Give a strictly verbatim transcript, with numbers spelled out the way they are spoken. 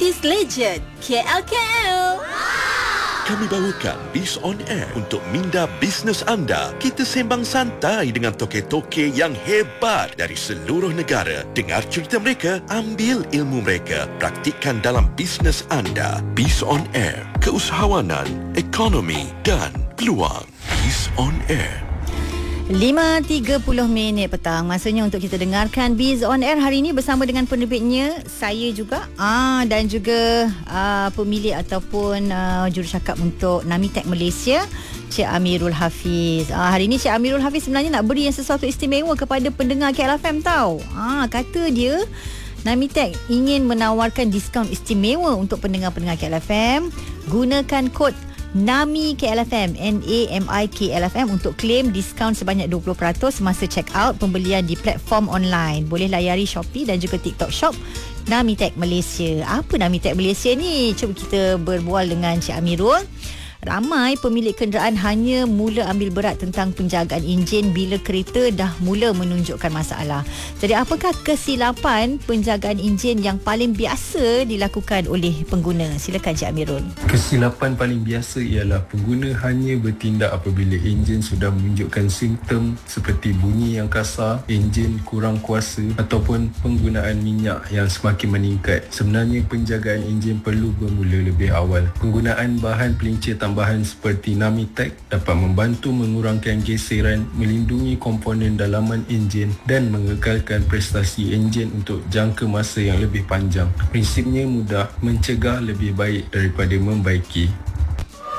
Biz Legend K L K L. Kami bawakan Biz On Air untuk minda bisnes anda. Kita sembang santai dengan toke-toke yang hebat dari seluruh negara. Dengar cerita mereka, ambil ilmu mereka, praktikkan dalam bisnes anda. Biz On Air, keusahawanan, ekonomi dan peluang. Biz On Air. lima tiga puluh minit petang. Masanya untuk kita dengarkan Biz On Air hari ini bersama dengan penerbitnya, saya juga ah dan juga ah, pemilik ataupun ah, jurucakap untuk Namitech Malaysia, Cik Amirul Hafiz. Ah, hari ini Cik Amirul Hafiz sebenarnya nak beri yang sesuatu istimewa kepada pendengar K L F M tau. Ah, kata dia Namitech ingin menawarkan diskaun istimewa untuk pendengar-pendengar K L F M. Gunakan kod Nami K L F M, N A M I K L F M untuk claim diskaun sebanyak dua puluh peratus masa check out pembelian di platform online. Boleh layari Shopee dan juga TikTok Shop Namitech Malaysia. Apa Namitech Malaysia ni? Cuba kita berbual dengan Cik Amirul. Ramai pemilik kenderaan hanya mula ambil berat tentang penjagaan enjin bila kereta dah mula menunjukkan masalah. Jadi apakah kesilapan penjagaan enjin yang paling biasa dilakukan oleh pengguna? Silakan Cik Amirul. Kesilapan paling biasa ialah pengguna hanya bertindak apabila enjin sudah menunjukkan simptom seperti bunyi yang kasar, enjin kurang kuasa ataupun penggunaan minyak yang semakin meningkat. Sebenarnya penjagaan enjin perlu bermula lebih awal. Penggunaan bahan pelincir tambahan seperti Namitech dapat membantu mengurangkan geseran, melindungi komponen dalaman enjin dan mengekalkan prestasi enjin untuk jangka masa yang lebih panjang. Prinsipnya mudah, mencegah lebih baik daripada membaiki.